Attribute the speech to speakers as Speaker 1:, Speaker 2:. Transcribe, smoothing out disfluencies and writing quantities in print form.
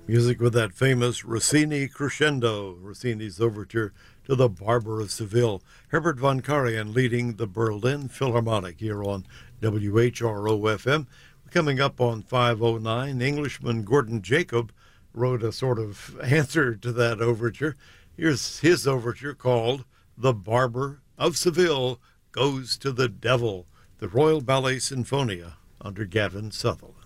Speaker 1: Music with that famous Rossini crescendo, Rossini's overture to The Barber of Seville. Herbert von Karajan leading the Berlin Philharmonic here on WHRO-FM. Coming up on 5:09, Englishman Gordon Jacob wrote a sort of answer to that overture. Here's his overture called The Barber of Seville Goes to the Devil, the Royal Ballet Sinfonia under Gavin Southall.